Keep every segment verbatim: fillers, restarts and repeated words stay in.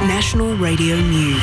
National Radio News.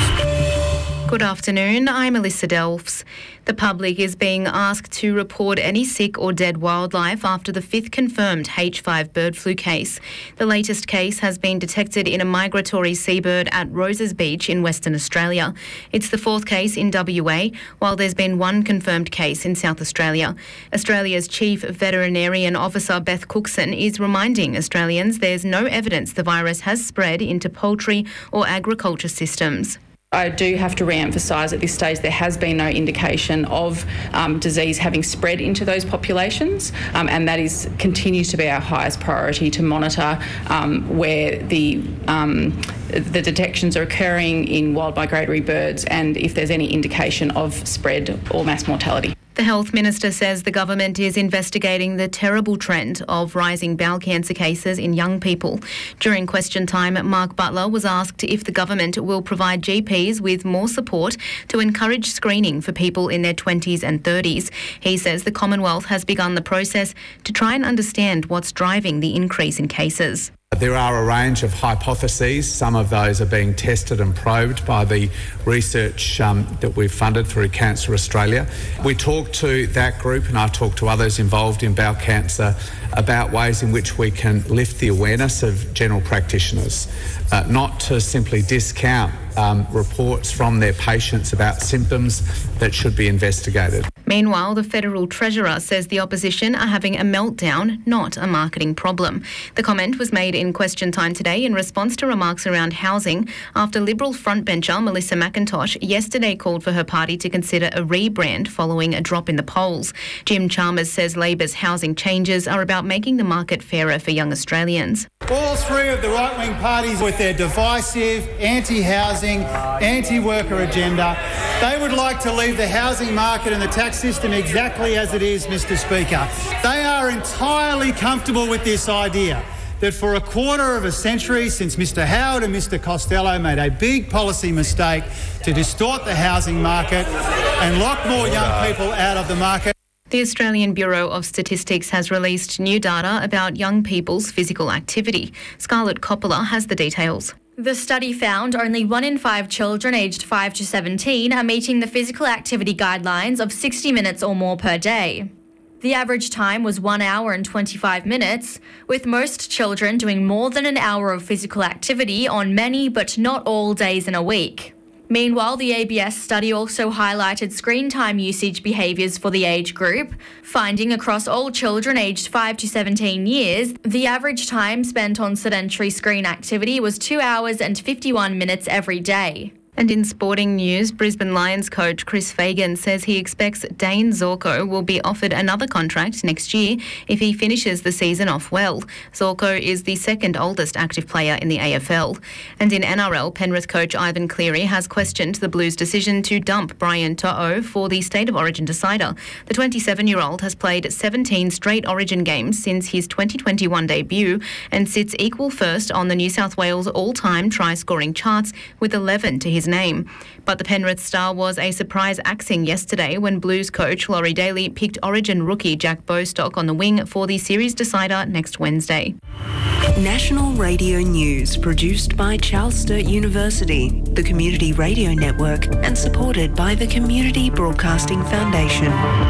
Good afternoon, I'm Alyssa Delphs. The public is being asked to report any sick or dead wildlife after the fifth confirmed H five bird flu case. The latest case has been detected in a migratory seabird at Roses Beach in Western Australia. It's the fourth case in W A, while there's been one confirmed case in South Australia. Australia's Chief Veterinarian Officer Beth Cookson is reminding Australians there's no evidence the virus has spread into poultry or agriculture systems. I do have to re-emphasise at this stage there has been no indication of um, disease having spread into those populations, um, and that is continues to be our highest priority to monitor um, where the um, the detections are occurring in wild migratory birds and if there's any indication of spread or mass mortality. The Health Minister says the government is investigating the terrible trend of rising bowel cancer cases in young people. During question time, Mark Butler was asked if the government will provide G Ps with more support to encourage screening for people in their twenties and thirties. He says the Commonwealth has begun the process to try and understand what's driving the increase in cases. There are a range of hypotheses. Some of those are being tested and probed by the research um, that we've funded through Cancer Australia. We talk to that group, and I talk to others involved in bowel cancer, about ways in which we can lift the awareness of general practitioners, uh, not to simply discount um, reports from their patients about symptoms that should be investigated. Meanwhile, the Federal Treasurer says the opposition are having a meltdown, not a marketing problem. The comment was made in question time today in response to remarks around housing after Liberal frontbencher Melissa McIntosh yesterday called for her party to consider a rebrand following a drop in the polls. Jim Chalmers says Labor's housing changes are about making the market fairer for young Australians. All three of the right-wing parties with their divisive, anti-housing, anti-worker agenda, they would like to leave the housing market and the tax system exactly as it is, Mr Speaker. They are entirely comfortable with this idea that for a quarter of a century since Mr Howard and Mr Costello made a big policy mistake to distort the housing market and lock more young people out of the market. The Australian Bureau of Statistics has released new data about young people's physical activity. Scarlett Coppola has the details. The study found only one in five children aged five to seventeen are meeting the physical activity guidelines of sixty minutes or more per day. The average time was one hour and twenty-five minutes, with most children doing more than an hour of physical activity on many but not all days in a week. Meanwhile, the A B S study also highlighted screen time usage behaviours for the age group, finding across all children aged five to seventeen years, the average time spent on sedentary screen activity was two hours and fifty-one minutes every day. And in sporting news, Brisbane Lions coach Chris Fagan says he expects Dane Zorko will be offered another contract next year if he finishes the season off well. Zorko is the second oldest active player in the A F L. And in N R L, Penrith coach Ivan Cleary has questioned the Blues' decision to dump Brian To'o for the State of Origin decider. The twenty-seven-year-old has played seventeen straight Origin games since his twenty twenty-one debut and sits equal first on the New South Wales all-time try-scoring charts with eleven to his name. But the Penrith star was a surprise axing yesterday when Blues coach Laurie Daly picked Origin rookie Jack Bostock on the wing for the series decider next Wednesday. National Radio News, produced by Charles Sturt University, the Community Radio Network, and supported by the Community Broadcasting Foundation.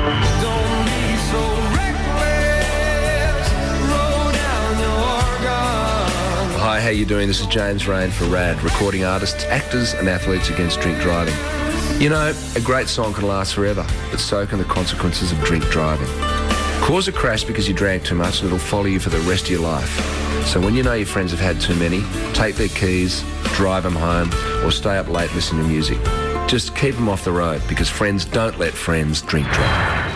Don't be so reckless, roll down your gun. Hi, how you doing? This is James Rain for RAD, recording artists, actors and athletes against drink driving. You know, a great song can last forever, but so can the consequences of drink driving. Cause a crash because you drank too much and it'll follow you for the rest of your life. So when you know your friends have had too many, take their keys, drive them home, or stay up late listening to music. Just keep them off the road because friends don't let friends drink drive.